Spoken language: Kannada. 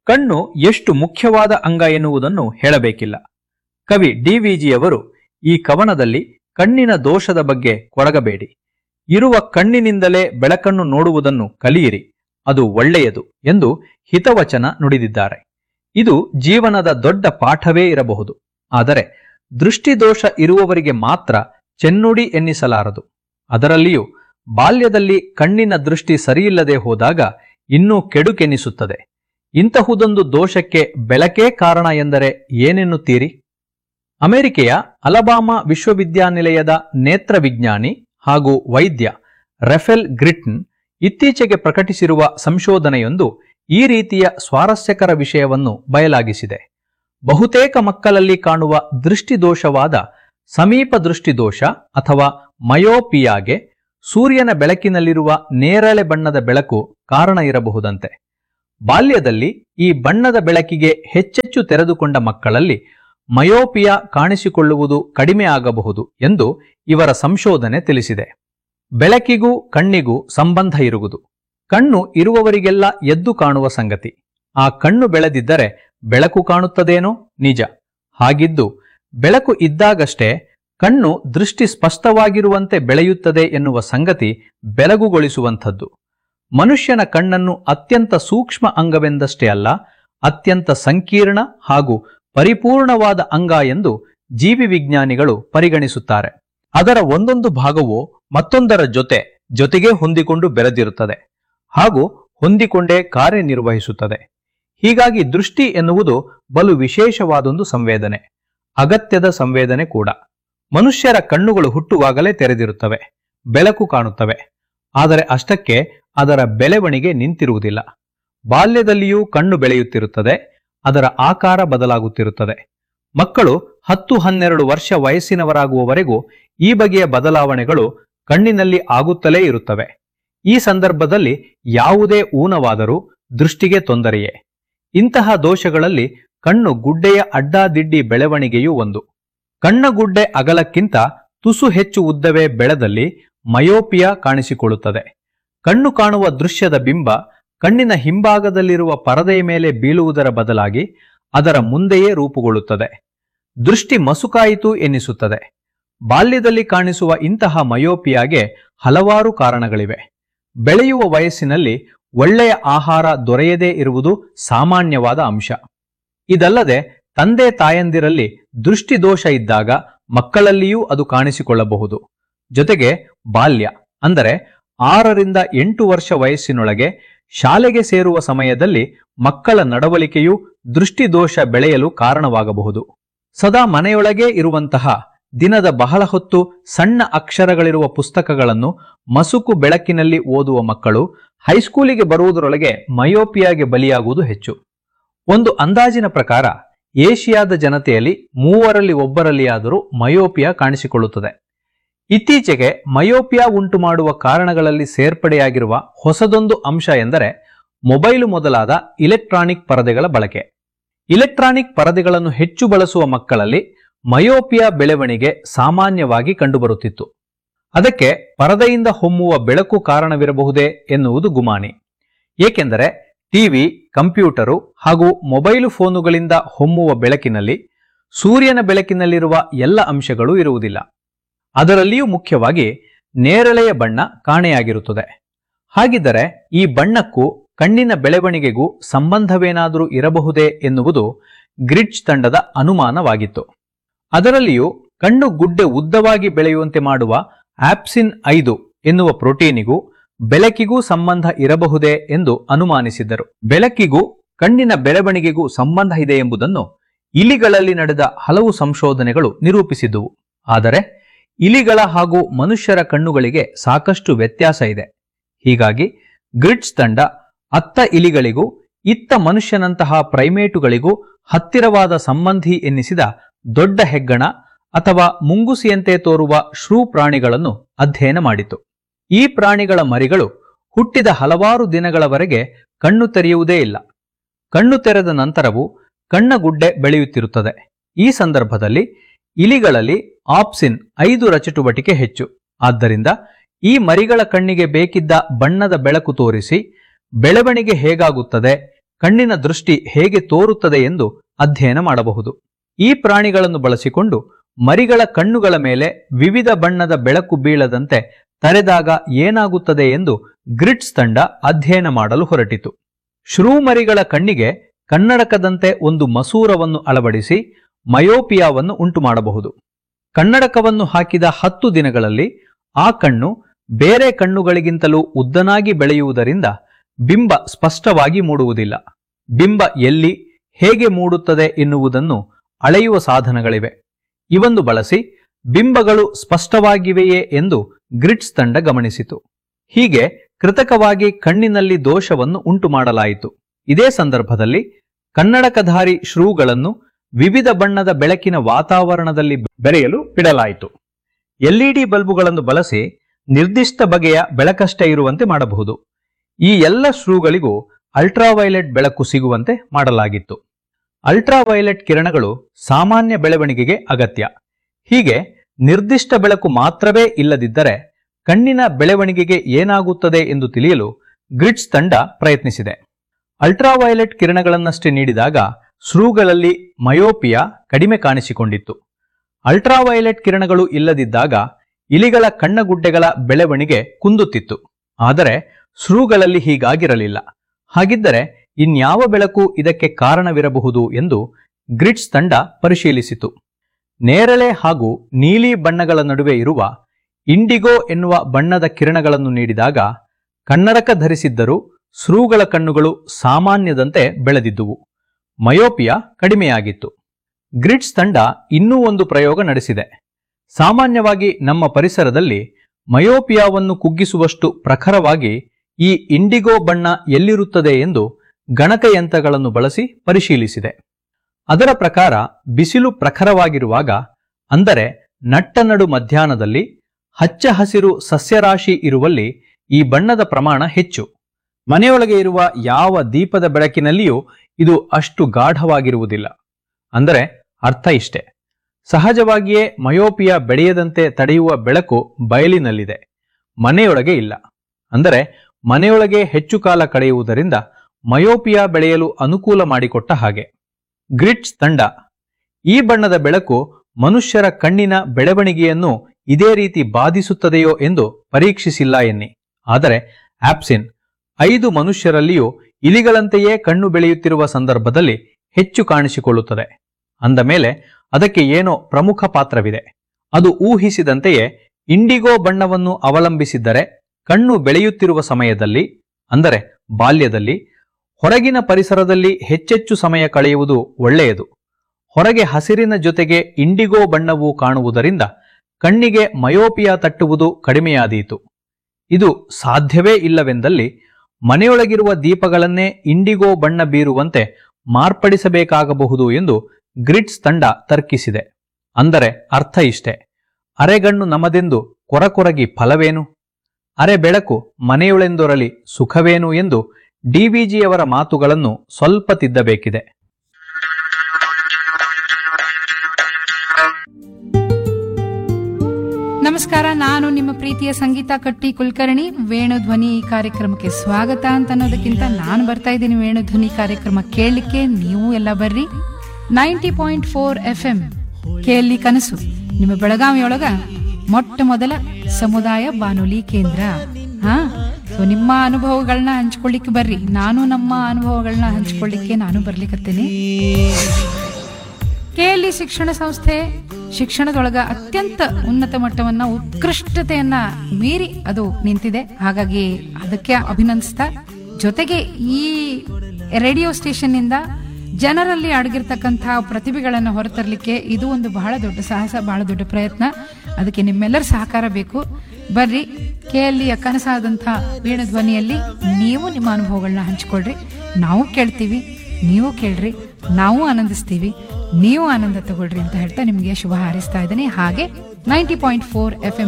ಕಣ್ಣು ಎಷ್ಟು ಮುಖ್ಯವಾದ ಅಂಗ ಎನ್ನುವುದನ್ನು ಹೇಳಬೇಕಿಲ್ಲ. ಕವಿ ಡಿ.ವಿ.ಜಿಯವರು ಈ ಕವನದಲ್ಲಿ ಕಣ್ಣಿನ ದೋಷದ ಬಗ್ಗೆ ಕೊರಗಬೇಡಿ, ಇರುವ ಕಣ್ಣಿನಿಂದಲೇ ಬೆಳಕನ್ನು ನೋಡುವುದನ್ನು ಕಲಿಯಿರಿ, ಅದು ಒಳ್ಳೆಯದು ಎಂದು ಹಿತವಚನ ನುಡಿದಿದ್ದಾರೆ. ಇದು ಜೀವನದ ದೊಡ್ಡ ಪಾಠವೇ ಇರಬಹುದು. ಆದರೆ ದೃಷ್ಟಿದೋಷ ಇರುವವರಿಗೆ ಮಾತ್ರ ಚೆನ್ನುಡಿ ಎನ್ನಿಸಲಾರದು. ಅದರಲ್ಲಿಯೂ ಬಾಲ್ಯದಲ್ಲಿ ಕಣ್ಣಿನ ದೃಷ್ಟಿ ಸರಿಯಿಲ್ಲದೆ ಹೋದಾಗ ಇನ್ನೂ ಕೆಡುಕೆನಿಸುತ್ತದೆ. ಇಂತಹುದೊಂದು ದೋಷಕ್ಕೆ ಬೆಳಕೇ ಕಾರಣ ಎಂದರೆ ಏನೆನ್ನುತ್ತೀರಿ? ಅಮೆರಿಕೆಯ ಅಲಬಾಮಾ ವಿಶ್ವವಿದ್ಯಾನಿಲಯದ ನೇತ್ರ ವಿಜ್ಞಾನಿ ಹಾಗೂ ವೈದ್ಯ ರೆಫೆಲ್ ಗ್ರಿಟ್ನ್ ಇತ್ತೀಚೆಗೆ ಪ್ರಕಟಿಸಿರುವ ಸಂಶೋಧನೆಯೊಂದು ಈ ರೀತಿಯ ಸ್ವಾರಸ್ಯಕರ ವಿಷಯವನ್ನು ಬಯಲಾಗಿಸಿದೆ. ಬಹುತೇಕ ಮಕ್ಕಳಲ್ಲಿ ಕಾಣುವ ದೃಷ್ಟಿದೋಷವಾದ ಸಮೀಪ ದೃಷ್ಟಿದೋಷ ಅಥವಾ ಮಯೋಪಿಯಾಗೆ ಸೂರ್ಯನ ಬೆಳಕಿನಲ್ಲಿರುವ ನೇರಳೆ ಬಣ್ಣದ ಬೆಳಕು ಕಾರಣ ಇರಬಹುದಂತೆ. ಬಾಲ್ಯದಲ್ಲಿ ಈ ಬಣ್ಣದ ಬೆಳಕಿಗೆ ಹೆಚ್ಚೆಚ್ಚು ತೆರೆದುಕೊಂಡ ಮಕ್ಕಳಲ್ಲಿ ಮಯೋಪಿಯಾ ಕಾಣಿಸಿಕೊಳ್ಳುವುದು ಕಡಿಮೆ ಆಗಬಹುದು ಎಂದು ಇವರ ಸಂಶೋಧನೆ ತಿಳಿಸಿದೆ. ಬೆಳಕಿಗೂ ಕಣ್ಣಿಗೂ ಸಂಬಂಧ ಇರುವುದು ಕಣ್ಣು ಇರುವವರಿಗೆಲ್ಲ ಎದ್ದು ಕಾಣುವ ಸಂಗತಿ. ಆ ಕಣ್ಣು ಬೆಳೆದಿದ್ದರೆ ಬೆಳಕು ಕಾಣುತ್ತದೇನೋ ನಿಜ. ಹಾಗಿದ್ದು ಬೆಳಕು ಇದ್ದಾಗಷ್ಟೇ ಕಣ್ಣು ದೃಷ್ಟಿ ಸ್ಪಷ್ಟವಾಗಿರುವಂತೆ ಬೆಳೆಯುತ್ತದೆ ಎನ್ನುವ ಸಂಗತಿ ಬೆಳಗುಗೊಳಿಸುವಂಥದ್ದು. ಮನುಷ್ಯನ ಕಣ್ಣನ್ನು ಅತ್ಯಂತ ಸೂಕ್ಷ್ಮ ಅಂಗವೆಂದಷ್ಟೇ ಅಲ್ಲ, ಅತ್ಯಂತ ಸಂಕೀರ್ಣ ಹಾಗೂ ಪರಿಪೂರ್ಣವಾದ ಅಂಗ ಎಂದು ಜೀವಿ ವಿಜ್ಞಾನಿಗಳು ಪರಿಗಣಿಸುತ್ತಾರೆ. ಅದರ ಒಂದೊಂದು ಭಾಗವು ಮತ್ತೊಂದರ ಜೊತೆಗೆ ಹೊಂದಿಕೊಂಡು ಬೆರೆದಿರುತ್ತದೆ ಹಾಗೂ ಹೊಂದಿಕೊಂಡೇ ಕಾರ್ಯನಿರ್ವಹಿಸುತ್ತದೆ. ಹೀಗಾಗಿ ದೃಷ್ಟಿ ಎನ್ನುವುದು ಬಲು ವಿಶೇಷವಾದೊಂದು ಸಂವೇದನೆ, ಅಗತ್ಯದ ಸಂವೇದನೆ ಕೂಡ. ಮನುಷ್ಯರ ಕಣ್ಣುಗಳು ಹುಟ್ಟುವಾಗಲೇ ತೆರೆದಿರುತ್ತವೆ, ಬೆಳಕು ಕಾಣುತ್ತವೆ. ಆದರೆ ಅಷ್ಟಕ್ಕೆ ಅದರ ಬೆಳವಣಿಗೆ ನಿಂತಿರುವುದಿಲ್ಲ. ಬಾಲ್ಯದಲ್ಲಿಯೂ ಕಣ್ಣು ಬೆಳೆಯುತ್ತಿರುತ್ತದೆ, ಅದರ ಆಕಾರ ಬದಲಾಗುತ್ತಿರುತ್ತದೆ. ಮಕ್ಕಳು 10-12 ವರ್ಷ ವಯಸ್ಸಿನವರಾಗುವವರೆಗೂ ಈ ಬಗೆಯ ಬದಲಾವಣೆಗಳು ಕಣ್ಣಿನಲ್ಲಿ ಆಗುತ್ತಲೇ ಇರುತ್ತವೆ. ಈ ಸಂದರ್ಭದಲ್ಲಿ ಯಾವುದೇ ಊನವಾದರೂ ದೃಷ್ಟಿಗೆ ತೊಂದರೆಯೇ. ಇಂತಹ ದೋಷಗಳಲ್ಲಿ ಕಣ್ಣು ಗುಡ್ಡೆಯ ಅಡ್ಡಾದಿಡ್ಡಿ ಬೆಳವಣಿಗೆಯೂ ಒಂದು. ಕಣ್ಣಗುಡ್ಡೆ ಅಗಲಕ್ಕಿಂತ ತುಸು ಹೆಚ್ಚು ಉದ್ದವೇ ಬೆಳೆದಲ್ಲಿ ಮಯೋಪಿಯಾ ಕಾಣಿಸಿಕೊಳ್ಳುತ್ತದೆ. ಕಣ್ಣು ಕಾಣುವ ದೃಶ್ಯದ ಬಿಂಬ ಕಣ್ಣಿನ ಹಿಂಭಾಗದಲ್ಲಿರುವ ಪರದೆಯ ಮೇಲೆ ಬೀಳುವುದರ ಬದಲಾಗಿ ಅದರ ಮುಂದೆಯೇ ರೂಪುಗೊಳ್ಳುತ್ತದೆ. ದೃಷ್ಟಿ ಮಸುಕಾಯಿತು ಎನ್ನಿಸುತ್ತದೆ. ಬಾಲ್ಯದಲ್ಲಿ ಕಾಣಿಸುವ ಇಂತಹ ಮಯೋಪಿಯಾಗೆ ಹಲವಾರು ಕಾರಣಗಳಿವೆ. ಬೆಳೆಯುವ ವಯಸ್ಸಿನಲ್ಲಿ ಒಳ್ಳೆಯ ಆಹಾರ ದೊರೆಯದೇ ಇರುವುದು ಸಾಮಾನ್ಯವಾದ ಅಂಶ. ಇದಲ್ಲದೆ ತಂದೆ ತಾಯಂದಿರಲ್ಲಿ ದೃಷ್ಟಿದೋಷ ಇದ್ದಾಗ ಮಕ್ಕಳಲ್ಲಿಯೂ ಅದು ಕಾಣಿಸಿಕೊಳ್ಳಬಹುದು. ಜೊತೆಗೆ ಬಾಲ್ಯ ಅಂದರೆ 6-8 ವರ್ಷ ವಯಸ್ಸಿನೊಳಗೆ ಶಾಲೆಗೆ ಸೇರುವ ಸಮಯದಲ್ಲಿ ಮಕ್ಕಳ ನಡವಳಿಕೆಯು ದೃಷ್ಟಿದೋಷ ಬೆಳೆಯಲು ಕಾರಣವಾಗಬಹುದು. ಸದಾ ಮನೆಯೊಳಗೇ ಇರುವಂತಹ, ದಿನದ ಬಹಳ ಹೊತ್ತು ಸಣ್ಣ ಅಕ್ಷರಗಳಿರುವ ಪುಸ್ತಕಗಳನ್ನು ಮಸುಕು ಬೆಳಕಿನಲ್ಲಿ ಓದುವ ಮಕ್ಕಳು ಹೈಸ್ಕೂಲಿಗೆ ಬರುವುದರೊಳಗೆ ಮಯೋಪಿಯಾಗೆ ಬಲಿಯಾಗುವುದು ಹೆಚ್ಚು. ಒಂದು ಅಂದಾಜಿನ ಪ್ರಕಾರ ಏಷಿಯಾದ ಜನತೆಯಲ್ಲಿ 3ರಲ್ಲಿ 1ರಲ್ಲಿಯಾದರೂ ಮಯೋಪಿಯಾ ಕಾಣಿಸಿಕೊಳ್ಳುತ್ತದೆ. ಇತ್ತೀಚೆಗೆ ಮಯೋಪಿಯಾ ಉಂಟು ಮಾಡುವ ಕಾರಣಗಳಲ್ಲಿ ಸೇರ್ಪಡೆಯಾಗಿರುವ ಹೊಸದೊಂದು ಅಂಶ ಎಂದರೆ ಮೊಬೈಲು ಮೊದಲಾದ ಇಲೆಕ್ಟ್ರಾನಿಕ್ ಪರದೆಗಳ ಬಳಕೆ. ಇಲೆಕ್ಟ್ರಾನಿಕ್ ಪರದೆಗಳನ್ನು ಹೆಚ್ಚು ಬಳಸುವ ಮಕ್ಕಳಲ್ಲಿ ಮಯೋಪಿಯಾ ಬೆಳವಣಿಗೆ ಸಾಮಾನ್ಯವಾಗಿ ಕಂಡುಬರುತ್ತಿತ್ತು. ಅದಕ್ಕೆ ಪರದೆಯಿಂದ ಹೊಮ್ಮುವ ಬೆಳಕು ಕಾರಣವಿರಬಹುದೇ ಎನ್ನುವುದು ಗುಮಾನಿ. ಏಕೆಂದರೆ ಟಿವಿ, ಕಂಪ್ಯೂಟರು ಹಾಗೂ ಮೊಬೈಲು ಫೋನುಗಳಿಂದ ಹೊಮ್ಮುವ ಬೆಳಕಿನಲ್ಲಿ ಸೂರ್ಯನ ಬೆಳಕಿನಲ್ಲಿರುವ ಎಲ್ಲ ಅಂಶಗಳೂ ಇರುವುದಿಲ್ಲ. ಅದರಲ್ಲಿಯೂ ಮುಖ್ಯವಾಗಿ ನೇರಳೆಯ ಬಣ್ಣ ಕಾಣೆಯಾಗಿರುತ್ತದೆ. ಹಾಗಿದ್ದರೆ ಈ ಬಣ್ಣಕ್ಕೂ ಕಣ್ಣಿನ ಬೆಳವಣಿಗೆಗೂ ಸಂಬಂಧವೇನಾದರೂ ಇರಬಹುದೇ ಎನ್ನುವುದು ಗ್ರಿಟ್ಜ್ ತಂಡದ ಅನುಮಾನವಾಗಿತ್ತು. ಅದರಲ್ಲಿಯೂ ಕಣ್ಣು ಗುಡ್ಡೆ ಉದ್ದವಾಗಿ ಬೆಳೆಯುವಂತೆ ಮಾಡುವ ಆಪ್ಸಿನ್ 5 ಎನ್ನುವ ಪ್ರೋಟೀನಿಗೂ ಬೆಳಕಿಗೂ ಸಂಬಂಧ ಇರಬಹುದೇ ಎಂದು ಅನುಮಾನಿಸಿದ್ದರು. ಬೆಳಕಿಗೂ ಕಣ್ಣಿನ ಬೆಳವಣಿಗೆಗೂ ಸಂಬಂಧ ಇದೆ ಎಂಬುದನ್ನು ಇಲಿಗಳಲ್ಲಿ ನಡೆದ ಹಲವು ಸಂಶೋಧನೆಗಳು ನಿರೂಪಿಸಿದುವು. ಆದರೆ ಇಲಿಗಳ ಹಾಗೂ ಮನುಷ್ಯರ ಕಣ್ಣುಗಳಿಗೆ ಸಾಕಷ್ಟು ವ್ಯತ್ಯಾಸ ಇದೆ. ಹೀಗಾಗಿ ಗ್ರಿಟ್ಜ್ ತಂಡ ಅತ್ತ ಇಲಿಗಳಿಗೂ ಇತ್ತ ಮನುಷ್ಯನಂತಹ ಪ್ರೈಮೇಟುಗಳಿಗೂ ಹತ್ತಿರವಾದ ಸಂಬಂಧಿ ಎನ್ನಿಸಿದ ದೊಡ್ಡ ಹೆಗ್ಗಣ ಅಥವಾ ಮುಂಗುಸಿಯಂತೆ ತೋರುವ ಶ್ರೂ ಪ್ರಾಣಿಗಳನ್ನು ಅಧ್ಯಯನ ಮಾಡಿತು. ಈ ಪ್ರಾಣಿಗಳ ಮರಿಗಳು ಹುಟ್ಟಿದ ಹಲವಾರು ದಿನಗಳವರೆಗೆ ಕಣ್ಣು ತೆರೆಯುವುದೇ ಇಲ್ಲ. ಕಣ್ಣು ತೆರೆದ ನಂತರವೂ ಕಣ್ಣಗುಡ್ಡೆ ಬೆಳೆಯುತ್ತಿರುತ್ತದೆ. ಈ ಸಂದರ್ಭದಲ್ಲಿ ಇಲಿಗಳಲ್ಲಿ ಆಪ್ಸಿನ್ 5 ರಚಟುವಟಿಕೆ ಹೆಚ್ಚು. ಆದ್ದರಿಂದ ಈ ಮರಿಗಳ ಕಣ್ಣಿಗೆ ಬೇಕಿದ್ದ ಬಣ್ಣದ ಬೆಳಕು ತೋರಿಸಿ ಬೆಳವಣಿಗೆ ಹೇಗಾಗುತ್ತದೆ, ಕಣ್ಣಿನ ದೃಷ್ಟಿ ಹೇಗೆ ತೋರುತ್ತದೆ ಎಂದು ಅಧ್ಯಯನ ಮಾಡಬಹುದು. ಈ ಪ್ರಾಣಿಗಳನ್ನು ಬಳಸಿಕೊಂಡು ಮರಿಗಳ ಕಣ್ಣುಗಳ ಮೇಲೆ ವಿವಿಧ ಬಣ್ಣದ ಬೆಳಕು ಬೀಳದಂತೆ ತರೆದಾಗ ಏನಾಗುತ್ತದೆ ಎಂದು ಗ್ರಿಟ್ಸ್ ತಂಡ ಅಧ್ಯಯನ ಮಾಡಲು ಹೊರಟಿತು. ಶ್ರೂ ಮರಿಗಳ ಕಣ್ಣಿಗೆ ಕನ್ನಡಕದಂತೆ ಒಂದು ಮಸೂರವನ್ನು ಅಳವಡಿಸಿ ಮಯೋಪಿಯಾವನ್ನು ಉಂಟು ಮಾಡಬಹುದು. ಕನ್ನಡಕವನ್ನು ಹಾಕಿದ 10 ದಿನಗಳಲ್ಲಿ ಆ ಕಣ್ಣು ಬೇರೆ ಕಣ್ಣುಗಳಿಗಿಂತಲೂ ಉದ್ದನಾಗಿ ಬೆಳೆಯುವುದರಿಂದ ಬಿಂಬ ಸ್ಪಷ್ಟವಾಗಿ ಮೂಡುವುದಿಲ್ಲ. ಬಿಂಬ ಎಲ್ಲಿ ಹೇಗೆ ಮೂಡುತ್ತದೆ ಎನ್ನುವುದನ್ನು ಅಳೆಯುವ ಸಾಧನಗಳಿವೆ. ಇವನ್ನು ಬಳಸಿ ಬಿಂಬಗಳು ಸ್ಪಷ್ಟವಾಗಿವೆಯೇ ಎಂದು ಗ್ರಿಟ್ಸ್ ತಂಡ ಗಮನಿಸಿತು. ಹೀಗೆ ಕೃತಕವಾಗಿ ಕಣ್ಣಿನಲ್ಲಿ ದೋಷವನ್ನು ಉಂಟು ಮಾಡಲಾಯಿತು. ಇದೇ ಸಂದರ್ಭದಲ್ಲಿ ಕನ್ನಡಕಧಾರಿ ಶ್ರೂಗಳನ್ನು ವಿವಿಧ ಬಣ್ಣದ ಬೆಳಕಿನ ವಾತಾವರಣದಲ್ಲಿ ಬೆರೆಯಲು ಬಿಡಲಾಯಿತು. ಎಲ್ಇಡಿ ಬಲ್ಬುಗಳನ್ನು ಬಳಸಿ ನಿರ್ದಿಷ್ಟ ಬಗೆಯ ಬೆಳಕಷ್ಟೇ ಇರುವಂತೆ ಮಾಡಬಹುದು. ಈ ಎಲ್ಲ ಶ್ರೂಗಳಿಗೂ ಅಲ್ಟ್ರಾವೈಲೆಟ್ ಬೆಳಕು ಸಿಗುವಂತೆ ಮಾಡಲಾಗಿತ್ತು. ಅಲ್ಟ್ರಾವೈಲೆಟ್ ಕಿರಣಗಳು ಸಾಮಾನ್ಯ ಬೆಳವಣಿಗೆಗೆ ಅಗತ್ಯ. ಹೀಗೆ ನಿರ್ದಿಷ್ಟ ಬೆಳಕು ಮಾತ್ರವೇ ಇಲ್ಲದಿದ್ದರೆ ಕಣ್ಣಿನ ಬೆಳವಣಿಗೆಗೆ ಏನಾಗುತ್ತದೆ ಎಂದು ತಿಳಿಯಲು ಗ್ರಿಟ್ಸ್ ತಂಡ ಪ್ರಯತ್ನಿಸಿದೆ. ಅಲ್ಟ್ರಾವೈಲೆಟ್ ಕಿರಣಗಳನ್ನಷ್ಟೇ ನೀಡಿದಾಗ ಶ್ರೂಗಳಲ್ಲಿ ಮಯೋಪಿಯಾ ಕಡಿಮೆ ಕಾಣಿಸಿಕೊಂಡಿತ್ತು. ಅಲ್ಟ್ರಾವೈಲೆಟ್ ಕಿರಣಗಳು ಇಲ್ಲದಿದ್ದಾಗ ಇಲಿಗಳ ಕಣ್ಣಗುಡ್ಡೆಗಳ ಬೆಳವಣಿಗೆ ಕುಂದುತ್ತಿತ್ತು. ಆದರೆ ಶ್ರೂಗಳಲ್ಲಿ ಹೀಗಾಗಿರಲಿಲ್ಲ. ಹಾಗಿದ್ದರೆ ಇನ್ಯಾವ ಬೆಳಕು ಇದಕ್ಕೆ ಕಾರಣವಿರಬಹುದು ಎಂದು ಗ್ರಿಟ್ಸ್ ತಂಡ ಪರಿಶೀಲಿಸಿತು. ನೇರಳೆ ಹಾಗೂ ನೀಲಿ ಬಣ್ಣಗಳ ನಡುವೆ ಇರುವ ಇಂಡಿಗೋ ಎನ್ನುವ ಬಣ್ಣದ ಕಿರಣಗಳನ್ನು ನೀಡಿದಾಗ ಕನ್ನಡಕ ಧರಿಸಿದ್ದರೂ ಶ್ರೂಗಳ ಕಣ್ಣುಗಳು ಸಾಮಾನ್ಯದಂತೆ ಬೆಳೆದಿದ್ದುವು. ಮಯೋಪಿಯಾ ಕಡಿಮೆಯಾಗಿತ್ತು. ಗ್ರಿಟ್ಸ್ ತಂಡ ಇನ್ನೂ ಒಂದು ಪ್ರಯೋಗ ನಡೆಸಿದೆ. ಸಾಮಾನ್ಯವಾಗಿ ನಮ್ಮ ಪರಿಸರದಲ್ಲಿ ಮಯೋಪಿಯಾವನ್ನು ಕುಗ್ಗಿಸುವಷ್ಟು ಪ್ರಖರವಾಗಿ ಈ ಇಂಡಿಗೋ ಬಣ್ಣ ಎಲ್ಲಿರುತ್ತದೆ ಎಂದು ಗಣಕಯಂತ್ರಗಳನ್ನು ಬಳಸಿ ಪರಿಶೀಲಿಸಿದೆ. ಅದರ ಪ್ರಕಾರ ಬಿಸಿಲು ಪ್ರಖರವಾಗಿರುವಾಗ, ಅಂದರೆ ನಟ್ಟನಡು ಮಧ್ಯಾಹ್ನದಲ್ಲಿ ಹಚ್ಚ ಹಸಿರು ಸಸ್ಯರಾಶಿ ಇರುವಲ್ಲಿ ಈ ಬಣ್ಣದ ಪ್ರಮಾಣ ಹೆಚ್ಚು. ಮನೆಯೊಳಗೆ ಇರುವ ಯಾವ ದೀಪದ ಬೆಳಕಿನಲ್ಲಿಯೂ ಇದು ಅಷ್ಟು ಗಾಢವಾಗಿರುವುದಿಲ್ಲ. ಅಂದರೆ ಅರ್ಥ ಇಷ್ಟೆ: ಸಹಜವಾಗಿಯೇ ಮಯೋಪಿಯಾ ಬೆಳೆಯದಂತೆ ತಡೆಯುವ ಬೆಳಕು ಬಯಲಿನಲ್ಲಿದೆ, ಮನೆಯೊಳಗೆ ಇಲ್ಲ. ಅಂದರೆ ಮನೆಯೊಳಗೆ ಹೆಚ್ಚು ಕಾಲ ಕಳೆಯುವುದರಿಂದ ಮಯೋಪಿಯಾ ಬೆಳೆಯಲು ಅನುಕೂಲ ಮಾಡಿಕೊಟ್ಟ ಹಾಗೆ. ಗ್ರಿಟ್ಸ್ ತಂಡ ಈ ಬಣ್ಣದ ಬೆಳಕು ಮನುಷ್ಯರ ಕಣ್ಣಿನ ಬೆಳವಣಿಗೆಯನ್ನು ಇದೇ ರೀತಿ ಬಾಧಿಸುತ್ತದೆಯೋ ಎಂದು ಪರೀಕ್ಷಿಸಿಲ್ಲ ಎನ್ನಿ. ಆದರೆ ಆಪ್ಸಿನ್ 5 ಮನುಷ್ಯರಲ್ಲಿಯೂ ಇಲಿಗಳಂತೆಯೇ ಕಣ್ಣು ಬೆಳೆಯುತ್ತಿರುವ ಸಂದರ್ಭದಲ್ಲಿ ಹೆಚ್ಚು ಕಾಣಿಸಿಕೊಳ್ಳುತ್ತದೆ. ಅಂದ ಮೇಲೆ ಅದಕ್ಕೆ ಏನೋ ಪ್ರಮುಖ ಪಾತ್ರವಿದೆ. ಅದು ಊಹಿಸಿದಂತೆಯೇ ಇಂಡಿಗೋ ಬಣ್ಣವನ್ನು ಅವಲಂಬಿಸಿದ್ದರೆ ಕಣ್ಣು ಬೆಳೆಯುತ್ತಿರುವ ಸಮಯದಲ್ಲಿ, ಅಂದರೆ ಬಾಲ್ಯದಲ್ಲಿ, ಹೊರಗಿನ ಪರಿಸರದಲ್ಲಿ ಹೆಚ್ಚೆಚ್ಚು ಸಮಯ ಕಳೆಯುವುದು ಒಳ್ಳೆಯದು. ಹೊರಗೆ ಹಸಿರಿನ ಜೊತೆಗೆ ಇಂಡಿಗೋ ಬಣ್ಣವು ಕಾಣುವುದರಿಂದ ಕಣ್ಣಿಗೆ ಮಯೋಪಿಯಾ ತಟ್ಟುವುದು ಕಡಿಮೆಯಾದೀತು. ಇದು ಸಾಧ್ಯವೇ ಇಲ್ಲವೆಂದಲ್ಲಿ ಮನೆಯೊಳಗಿರುವ ದೀಪಗಳನ್ನೇ ಇಂಡಿಗೋ ಬಣ್ಣ ಬೀರುವಂತೆ ಮಾರ್ಪಡಿಸಬೇಕಾಗಬಹುದು ಎಂದು ಗ್ರಿಟ್ಸ್ ತಂಡ ತರ್ಕಿಸಿದೆ. ಅಂದರೆ ಅರ್ಥ ಇಷ್ಟೆ: ಅರೆಗಣ್ಣು ನಮದೆಂದು ಕೊರಕೊರಗಿ ಫಲವೇನು? ಅರೆ ಬೆಳಕು ಮನೆಯೊಳೆಂದೊರಲಿ ಸುಖವೇನು ಎಂದು ಡಿವಿಜಿಯವರ ಮಾತುಗಳನ್ನು ಸ್ವಲ್ಪ ತಿದ್ದಬೇಕಿದೆ. ನಮಸ್ಕಾರ, ನಾನು ನಿಮ್ಮ ಪ್ರೀತಿಯ ಸಂಗೀತ ಕಟ್ಟಿ ಕುಲಕರ್ಣಿ. ವೇಣುಧ್ವನಿ ಈ ಕಾರ್ಯಕ್ರಮಕ್ಕೆ ಸ್ವಾಗತ ಅಂತ ಅನ್ನೋದಕ್ಕಿಂತ ನಾನು ಬರ್ತಾ ಇದ್ದೀನಿ ವೇಣುಧ್ವನಿ ಕಾರ್ಯಕ್ರಮ ಕೇಳಲಿಕ್ಕೆ. ನೀವು ಎಲ್ಲ ಬರ್ರಿ. 90.4 FM ಕೇಳಿ ಕನಸು, ನಿಮ್ಮ ಬೆಳಗಾವಿಯೊಳಗ ಮೊಟ್ಟ ಮೊದಲ ಸಮುದಾಯ ಬಾನುಲಿ ಕೇಂದ್ರ. ಸೊ ನಿಮ್ಮ ಅನುಭವಗಳನ್ನ ಹಂಚ್ಕೊಳ್ಳಿಕ್ಕೆ ಬರ್ರಿ. ನಾನು ನಮ್ಮ ಅನುಭವಗಳನ್ನ ಹಂಚ್ಕೊಳ್ಳಿಕ್ಕೆ ನಾನು ಬರ್ಲಿಕ್ಕತ್ತೇನೆ. ಕೆಎಲ್ಇ ಶಿಕ್ಷಣ ಸಂಸ್ಥೆ ಶಿಕ್ಷಣದೊಳಗ ಅತ್ಯಂತ ಉನ್ನತ ಮಟ್ಟವನ್ನ, ಉತ್ಕೃಷ್ಟತೆಯನ್ನ ಮೀರಿ ಅದು ನಿಂತಿದೆ. ಹಾಗಾಗಿ ಅದಕ್ಕೆ ಅಭಿನಂದಿಸ್ತಾ, ಜೊತೆಗೆ ಈ ರೇಡಿಯೋ ಸ್ಟೇಷನ್ ನಿಂದ ಜನರಲ್ಲಿ ಅಡಗಿರ್ತಕ್ಕಂತಹ ಪ್ರತಿಭೆಗಳನ್ನು ಹೊರತರಲಿಕ್ಕೆ ಇದು ಒಂದು ಬಹಳ ದೊಡ್ಡ ಸಾಹಸ, ಬಹಳ ದೊಡ್ಡ ಪ್ರಯತ್ನ. ಅದಕ್ಕೆ ನಿಮ್ಮೆಲ್ಲರ ಸಹಕಾರ ಬೇಕು. ಬರ್ರಿ, ಕೆಎಲ್ಇಯ ಕನಸಾದಂಥ ವೇಣುಧ್ವನಿಯಲ್ಲಿ ನೀವು ನಿಮ್ಮ ಅನುಭವಗಳನ್ನ ಹಂಚಿಕೊಳ್ರಿ. ನಾವು ಕೇಳ್ತೀವಿ, ನೀವು ಕೇಳ್ರಿ, ನಾವು ಆನಂದಿಸ್ತೀವಿ, ನೀವು ಆನಂದ ತಗೊಳ್ರಿ ಅಂತ ಹೇಳ್ತಾ ನಿಮಗೆ ಶುಭ ಹಾರೈಸ್ತಾ ಇದ್ದೀನಿ. ಹಾಗೆ 90.4 FM